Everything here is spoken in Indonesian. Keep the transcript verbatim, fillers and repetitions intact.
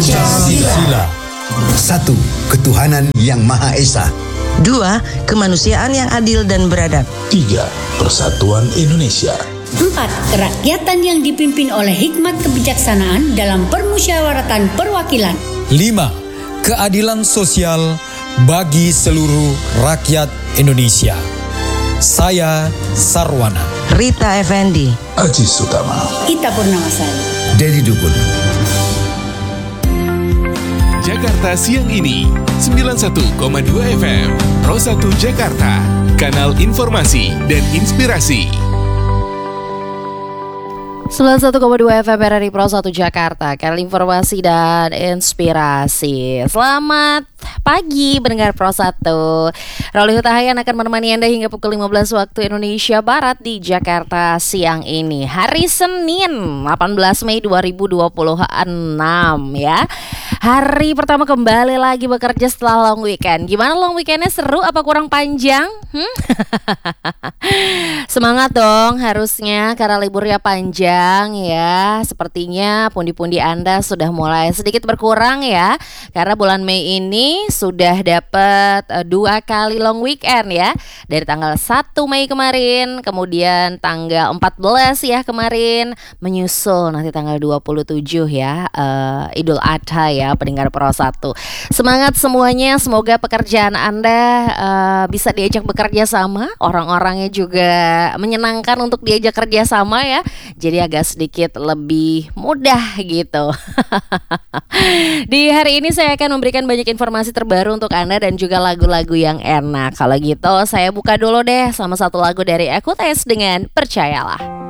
Pancasila. Satu, ketuhanan yang Maha Esa. Dua, kemanusiaan yang adil dan beradab. Tiga, persatuan Indonesia. Empat, kerakyatan yang dipimpin oleh hikmat kebijaksanaan dalam permusyawaratan perwakilan. Lima, keadilan sosial bagi seluruh rakyat Indonesia. Saya Sarwana. Rita Effendi. Aji Sutama. Ita Purnamasari. Dedi Dukun. Jakarta Siang Ini sembilan puluh satu koma dua F M Pro satu Jakarta, kanal informasi dan inspirasi. sembilan puluh satu koma dua F M R R I Pro satu Jakarta, kanal informasi dan inspirasi. Selamat pagi pendengar Pro satu. Roli Hutahayan akan menemani Anda hingga pukul lima belas waktu Indonesia Barat di Jakarta Siang Ini. Hari Senin delapan belas Mei dua ribu dua puluh enam ya. Hari pertama kembali lagi bekerja setelah long weekend. Gimana long weekendnya, seru apa kurang panjang? Hmm? Semangat dong harusnya karena liburnya panjang ya. Sepertinya pundi-pundi Anda sudah mulai sedikit berkurang ya. Karena bulan Mei ini sudah dapat uh, dua kali long weekend ya. Dari tanggal satu Mei kemarin, kemudian tanggal empat belas ya kemarin, menyusul nanti tanggal dua puluh tujuh ya, uh, Idul Adha ya. Pendengar Pro satu, semangat semuanya. Semoga pekerjaan Anda uh, bisa diajak bekerja sama, orang-orangnya juga menyenangkan untuk diajak kerja sama ya. Jadi agak sedikit lebih mudah gitu. Di hari ini saya akan memberikan banyak informasi terbaru untuk Anda dan juga lagu-lagu yang enak. Kalau gitu saya buka dulu deh sama satu lagu dari Aku Tes dengan Percayalah.